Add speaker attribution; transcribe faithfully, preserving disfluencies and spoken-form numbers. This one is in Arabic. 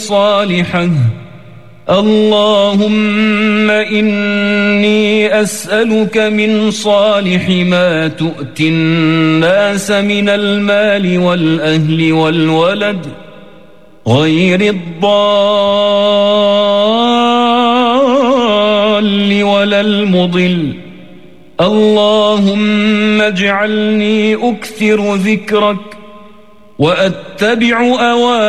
Speaker 1: صالحة. اللهم إني أسألك من صالح ما تؤتي الناس من المال والأهل والولد غير الضال ولا المضل. اللهم اجعلني أكثر ذكرك وأتبع أوامرك